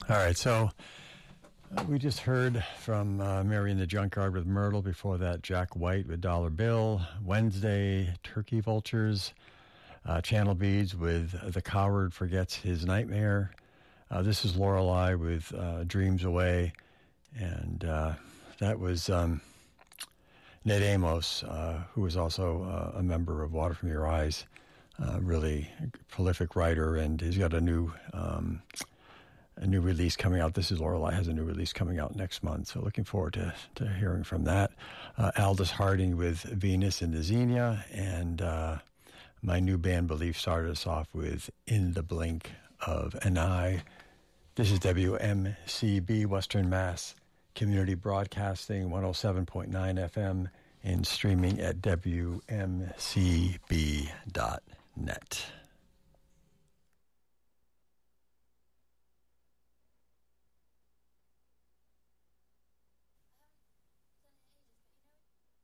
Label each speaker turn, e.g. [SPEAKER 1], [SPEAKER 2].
[SPEAKER 1] All right, so we just heard from Mary in the Junkyard with Myrtle. Before that, Jack White with Dollar Bill. Wednesday, Turkey Vultures. Channel Beads with The Coward Forgets His Nightmare. This is Lorelei with Dreams Away. And that was Ned Amos, who was also a member of Water From Your Eyes. Really prolific writer, and he's got a new release coming out. This is Lorelei has a new release coming out next month, so looking forward to hearing from that. Aldous Harding with Venus in the Xenia, and my new band Belief started us off with In the Blink of an Eye. This is WMCB Western Mass Community Broadcasting, 107.9 FM, and streaming at WMCB.net.